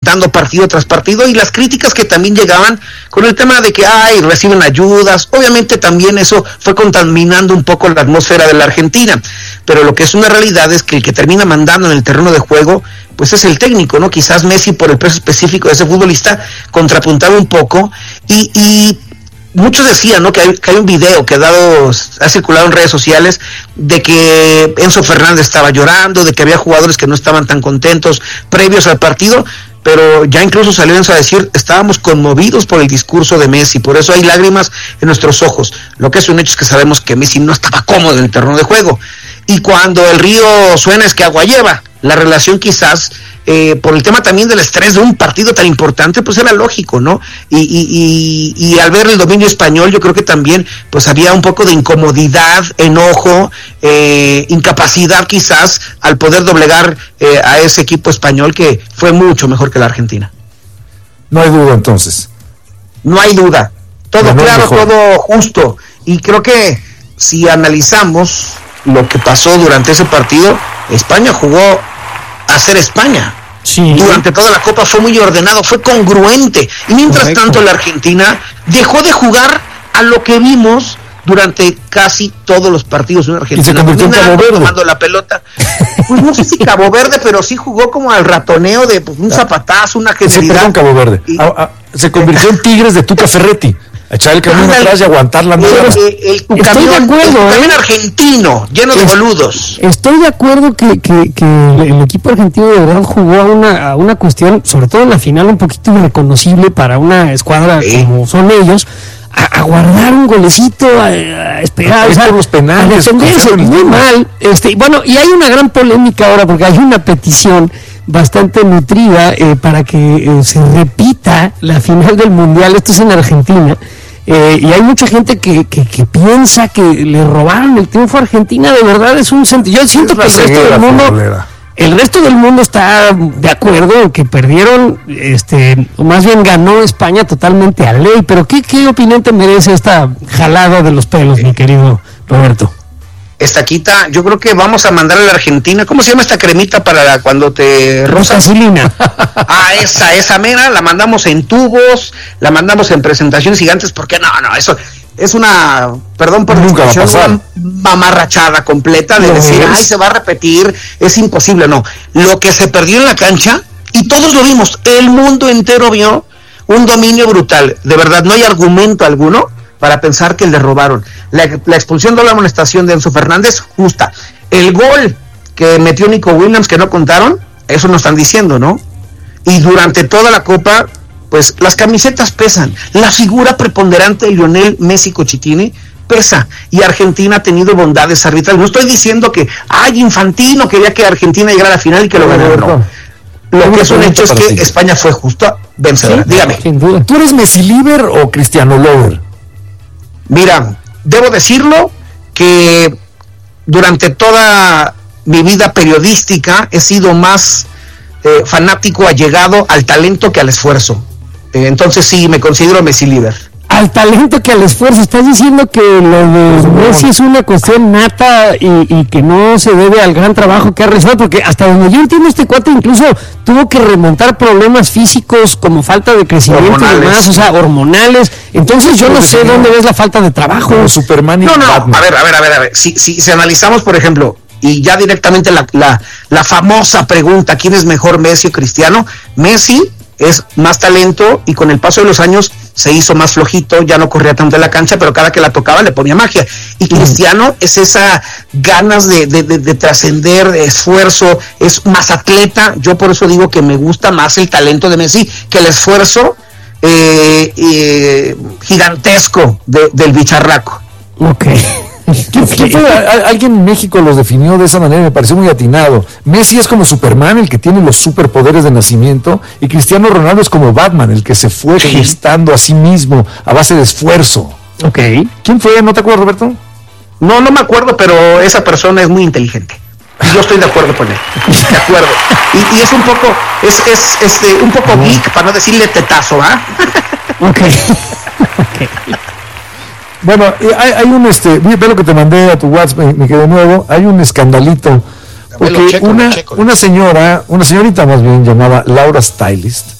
dando partido tras partido, y las críticas que también llegaban con el tema de que reciben ayudas. Obviamente también eso fue contaminando un poco la atmósfera de la Argentina, pero lo que es una realidad es que el que termina mandando en el terreno de juego pues es el técnico, ¿no? Quizás Messi, por el peso específico de ese futbolista, contrapuntaba un poco, y muchos decían, ¿no?, que hay un video que ha circulado en redes sociales de que Enzo Fernández estaba llorando, de que había jugadores que no estaban tan contentos previos al partido, pero ya incluso salió Enzo a decir: estábamos conmovidos por el discurso de Messi, por eso hay lágrimas en nuestros ojos. Lo que es un hecho es que sabemos que Messi no estaba cómodo en el terreno de juego, y cuando el río suena es que agua lleva. La relación quizás, por el tema también del estrés de un partido tan importante, pues era lógico, ¿no? Y al ver el dominio español, yo creo que también pues había un poco de incomodidad, enojo, incapacidad quizás al poder doblegar a ese equipo español que fue mucho mejor que la Argentina. No hay duda entonces. No hay duda. Todo claro, todo justo. Y creo que si analizamos lo que pasó durante ese partido, España jugó a ser España. Sí. Durante toda la Copa fue muy ordenado, fue congruente. Y mientras tanto la Argentina dejó de jugar a lo que vimos durante casi todos los partidos de una Argentina. Y se convirtió en Cabo Verde. Tomando la pelota. Pues no sé si Cabo Verde, pero sí jugó como al ratoneo de un zapatazo, una genialidad. Sí, Cabo Verde. Se convirtió en Tigres de Tuca Ferretti. Echar el camión atrás y aguantar la mierda. Estoy de acuerdo, también argentino, lleno de boludos. Estoy de acuerdo que el equipo argentino de verdad jugó a una cuestión, sobre todo en la final, un poquito irreconocible para una escuadra como son ellos, a guardar un golecito, a esperar, por los penales, a defenderse muy mal. Bueno, y hay una gran polémica ahora porque hay una petición bastante nutrida para que se repita la final del Mundial. Esto es en Argentina. Y hay mucha gente que piensa que le robaron el triunfo a Argentina. De verdad es un sentido. Yo siento que el resto del mundo está de acuerdo en que perdieron, o más bien ganó España totalmente a ley. Pero ¿qué opinión te merece esta jalada de los pelos, mi querido Roberto? Estaquita, yo creo que vamos a mandar a la Argentina. ¿Cómo se llama esta cremita para cuando te rozas? Vaselina. Esa mera, la mandamos en tubos, la mandamos en presentaciones gigantes, porque no, eso es una, perdón por la expresión, una mamarrachada completa de decir, se va a repetir, es imposible. No, lo que se perdió en la cancha, y todos lo vimos, el mundo entero vio un dominio brutal. De verdad, no hay argumento alguno para pensar que le robaron. La expulsión de la amonestación de Enzo Fernández, justa. El gol que metió Nico Williams, que no contaron, eso nos están diciendo, ¿no? Y durante toda la Copa, pues las camisetas pesan. La figura preponderante de Lionel Messi Cochitini pesa. Y Argentina ha tenido bondades arbitrales. No estoy diciendo que, Infantino quería que Argentina llegara a la final y que lo ganara, no. Lo que es un hecho es que España fue justo vencedora. Sí, dígame. ¿Tú eres Messi Liver o Cristiano Lover? Mira, debo decirlo que durante toda mi vida periodística he sido más fanático, allegado al talento que al esfuerzo. Entonces sí, me considero Messi Liver. Al talento que al esfuerzo. Estás diciendo que lo de Messi es una cuestión nata y que no se debe al gran trabajo que ha realizado, porque hasta donde yo entiendo, este cuate incluso tuvo que remontar problemas físicos como falta de crecimiento y demás, o sea, hormonales. Entonces yo no sé dónde ves la falta de trabajo. Como Superman y Batman. A ver. Si analizamos, por ejemplo, y ya directamente la famosa pregunta, ¿quién es mejor, Messi o Cristiano? Messi es más talento y con el paso de los años se hizo más flojito, ya no corría tanto en la cancha, pero cada que la tocaba le ponía magia. Y Cristiano es esa ganas de trascender, esfuerzo, es más atleta. Yo por eso digo que me gusta más el talento de Messi que el esfuerzo gigantesco del bicharraco. Ok. Alguien en México los definió de esa manera, me pareció muy atinado. Messi es como Superman, el que tiene los superpoderes de nacimiento, y Cristiano Ronaldo es como Batman, el que se fue gestando a sí mismo a base de esfuerzo. Ok. ¿Quién fue? ¿No te acuerdas, Roberto? No me acuerdo, pero esa persona es muy inteligente. Y yo estoy de acuerdo con él. De acuerdo. Y es un poco, un poco geek, para no decirle tetazo, ¿ah? Ok. Bueno, hay un ve lo que te mandé a tu WhatsApp, me quedé nuevo, hay un escandalito, porque una señorita más bien llamada Laura Stylist